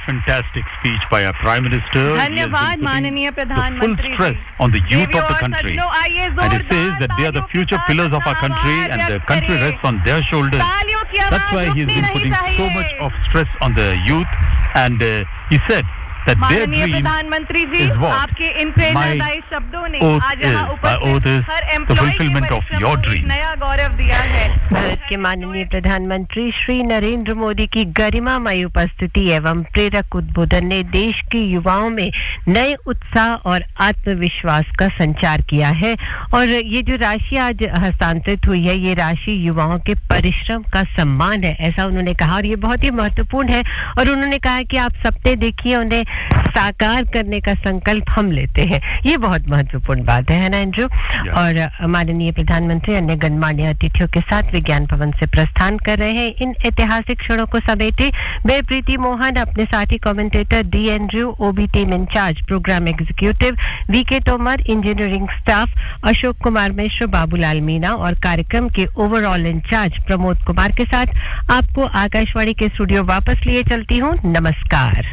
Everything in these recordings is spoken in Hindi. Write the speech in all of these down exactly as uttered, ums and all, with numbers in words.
fantastic speech by our Prime Minister. धन्यवाद माननीय प्रधानमंत्री full stress on the youth of the country. And it says that they are the future pillars of our country and the country rests on their shoulders. That's why he has been putting so much of stress on the youth. And uh, he said that their माननीय dream प्रधानमंत्री जी is what? आपके इन प्रेरणादायी शब्दों ने oath आज यहाँ is, my उपस्थित oath is her the employ fulfillment of your dream. नया गौरव दिया है। भारत के माननीय प्रधानमंत्री श्री नरेंद्र मोदी की गरिमामय उपस्थिति एवं प्रेरक उद्बोधन ने देश के युवाओं में नए उत्साह और आत्मविश्वास का संचार किया है और ये जो राशि आज हस्तांतरित हुई है ये राशि युवाओं के परिश्रम का सम्मान है, ऐसा उन्होंने कहा और ये बहुत ही महत्वपूर्ण है। और उन्होंने कहा कि आप सपने देखिए, उन्हें साकार करने का संकल्प हम लेते हैं। ये बहुत महत्वपूर्ण बात है, है ना एंड्रू? और माननीय प्रधानमंत्री अन्य गणमान्य अतिथियों के साथ विज्ञान भवन से प्रस्थान कर रहे हैं। इन ऐतिहासिक क्षणों को समेटे वे प्रीति मोहन, अपने साथी commentator D Andrew, OB team incharge, programme executive we के तोमर, इंजीनियरिंग स्टाफ अशोक कुमार मिश्र, बाबूलाल मीना और कार्यक्रम के ओवरऑल इंचार्ज प्रमोद कुमार के साथ आपको आकाशवाणी के स्टूडियो वापस लिए चलती हूँ। नमस्कार।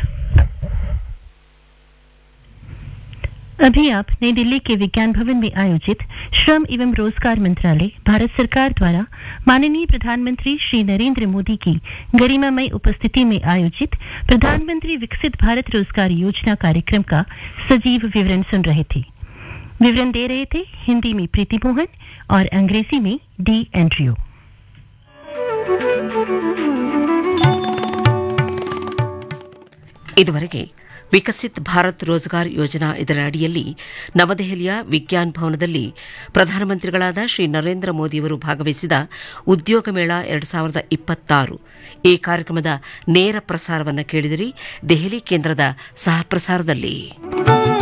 अभी आप नई दिल्ली के विज्ञान भवन में आयोजित श्रम एवं रोजगार मंत्रालय भारत सरकार द्वारा माननीय प्रधानमंत्री श्री नरेंद्र मोदी की गरिमामय उपस्थिति में आयोजित प्रधानमंत्री विकसित भारत रोजगार योजना कार्यक्रम का सजीव विवरण सुन रहे थे। विवरण दे रहे थे हिंदी में प्रीति मोहन और अंग्रेजी में डी एंड्रियो। ಇದುವರೆಗೆ ವಿಕಸಿತ್ ಭಾರತ್ ರೋಜ್ಗಾರ್ ಯೋಜನಾ ಇದರ ಅಡಿಯಲ್ಲಿ ನವದೆಹಲಿಯ ವಿಜ್ಞಾನ್ ಭವನದಲ್ಲಿ ಪ್ರಧಾನಮಂತ್ರಿಗಳಾದ ಶ್ರೀ ನರೇಂದ್ರ ಮೋದಿಯವರು ಭಾಗವಹಿಸಿದ ಉದ್ಯೋಗ ಮೇಳ ಎರಡು ಸಾವಿರದ ಇಪ್ಪತ್ತಾರು ಈ ಕಾರ್ಯಕ್ರಮದ ನೇರ ಪ್ರಸಾರವನ್ನು ಕೇಳಿದಿರಿ ದೆಹಲಿ ಕೇಂದ್ರದ ಸಹ ಪ್ರಸಾರದಲ್ಲಿ।